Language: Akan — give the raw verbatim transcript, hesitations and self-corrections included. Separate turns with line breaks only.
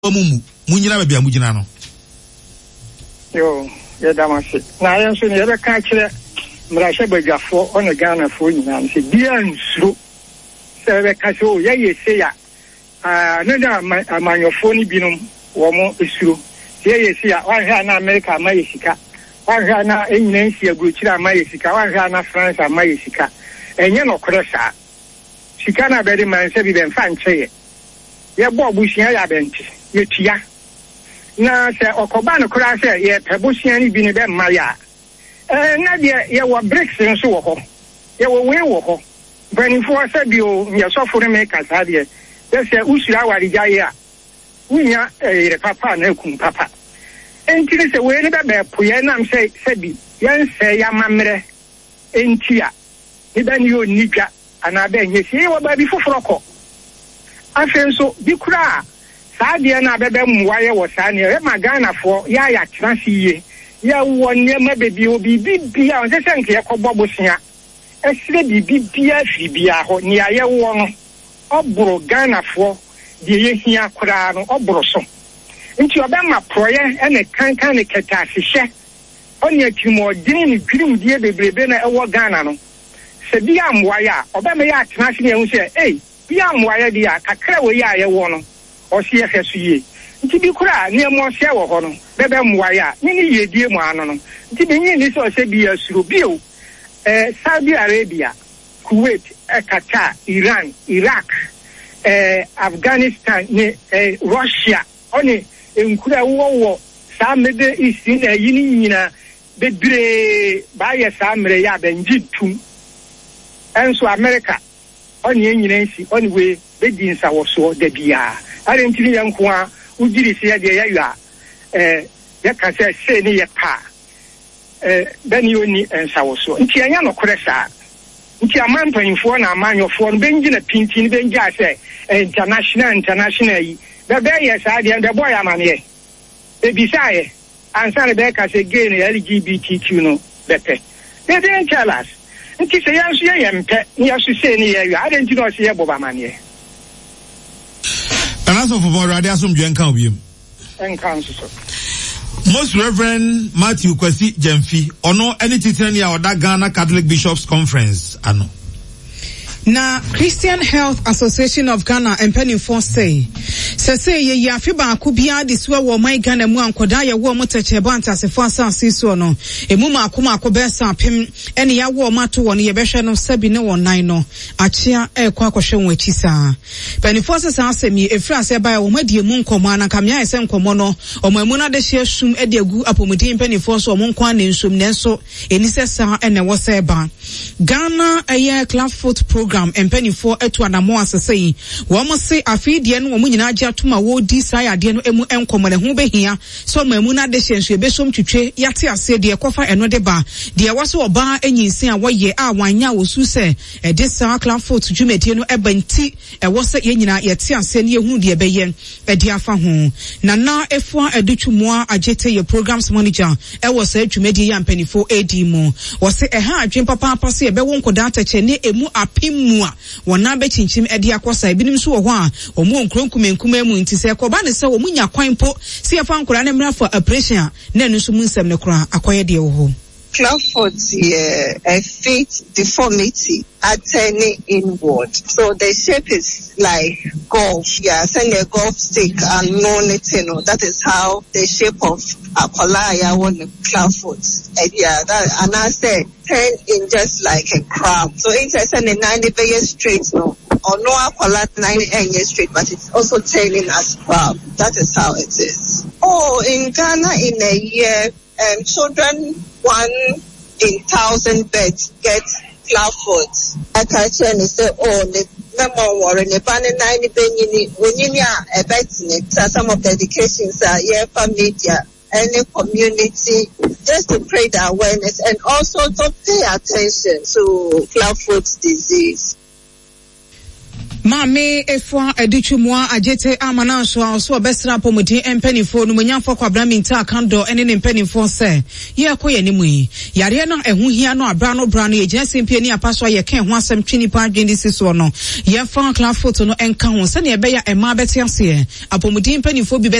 Mumu, Munina Biamujinano.
Yo, Yadamasi. Now, I am saying, you ever catch it? Marasha Begafo on a Ghana for you, and say, Dian Sru. Say, Casso, ya, ye say, ah, no, no, my your phony binum, woman is true. Here you see, one Hana America, Mayisika, one Hana in Nancy, Guchira, Mayisika, one Hana France, and Mayisika, and you know, Cressa. She cannot very man say, even fan say it. Ya Bob Bushia bench, ye tia. Now, say, Okobano Crassa, ye Tabusiani Binibem Maya. Eh, Nadia, ye were bricks and so ho. Ye were way when for said you, your software makers had ye. They say, Ushawa Jaya. We are a papa, no cum papa. And it is a way that Puyanam say, Sebi, Yan say, Yamamre, and Tia. Even you, Nika, and I then you see what baby for Frocko. I feel so, Bikra. Sadiana Bebem wire was Sanya, Magana for Yaya Transi. Ya one year maybe be big beer on the Sankia Bobosia. A sleepy big beer, Fibia, near ya one or Ghana for the Yahia Crown or Brosso. Into your Bama prayer and a can can a catastrophe. Only a few more dinner green dear baby Bena or Ghana. Sabiam wire, Obama National say, eh, Biam wire dear, Kakawaya ya one or C F S U. Nti kura ne mo hye wo ho no bebe mwaya ni ni yedie mu ano no nti benyi ni so se bia suro bio eh Saudi Arabia, Kuwait, eh, Qatar, Iran, Iraq, eh Afghanistan, ne eh, Russia oni enkura wo wo sa mede isi na yini nyina bebre ba ye sa mre ya benjitum enso America oni enyina nsi oni we bedinsa wo so da bia are ntiri yanko a ujiri siya de ya ya eh ya ka se se ni ya pa eh bani oni ensa wo so nti anya no koresa nti amanpanfo na amanyofo no benji na pintin benji ase international international yi be be ya sa de be boy amane e bisaye ansa be ka se gain L G B T Q no bepe they didn't tell us nti se ya so ya mpe ni ya so se ni ya ya ade nti no se ya boba amane.
And as of for Radio Asum Jenkan Wim. Most Reverend Matthew Kwesi Jemfi, or no any titania or that Ghana Catholic Bishops Conference, ano.
Na Christian Health Association of Ghana and Penny for say say say ye ya fiba akubia diswa wo mai Ghana mu ankoda ye wo motache banta se for asase so no emu ma akoma akobesa apem ene ya wo mato wo no ye behwe no sabi ne wo nan no achia ekwa akohwe won achi saa Penny for say asemi efra se ba wo madie mu nkomo anaka me ayese nkomo no omamu na de hye sum e de agu apomudin Penny for so omo nkwa na nsum nenso eni se saa ene wo se ba Ghana aye Clubfoot program empeni for etu anamo asese wo mo se afidie no wo nyina age atoma wo di sai ade no emu enkomole ho behia so mamu na de hyenso ebesom twetwe yate ase de ekofa eno de ba de waso oba enyinsin a woye a wanya wo su se e de sa Clubfoot dwumedie no ebanti e wo se ye nyina yate ase ne ehunu de ebeye e de afa ho na na efua edutwumoa agete ye programs manager e wo se dwumedie ya empeni for ad mu wo se e ha adwen papa papa se e be won koda tache ne emu apim mua wona be chinchim edi akosa ebinim so wo ho a omo nkronkumenkuma mu nti se koba ne se wo munya kwan po se ya fa nkora ne mra for operation na enu so munsem ne kora akoye de wo ho.
Clubfoot, yeah, a feet deformity attending inward. So the shape is like golf. Yeah, send a golf stick and no netino. That is how the shape of Akolaya won the Clubfoot. And yeah, that, and I said ten inches like a crab. So it's a ninety bay straight, no. Or no Akola ninety inches straight, but it's also turning as crab. That is how it is. Oh, in Ghana in a year, um, children one in thousand beds get Clubfoot. I can say, oh, the number one, the banner ninety penny, when you are a bet in it. Some of the educations are here for media, any community, just to create awareness and also to pay attention to Clubfoot disease.
Mame efwa edichumwa ajete amana so so besra pomodi empanifo no manyafo kwabra minta kando ene ne mpanifo se ye akoye ni mu yi yare no ehu hia no abra no bra no ye gina sempie ni apaso ye kan ho asem twini pa dwendi siso no ye fa class photo no enka ho se ne be ya ema beti ase apomodi empanifo bi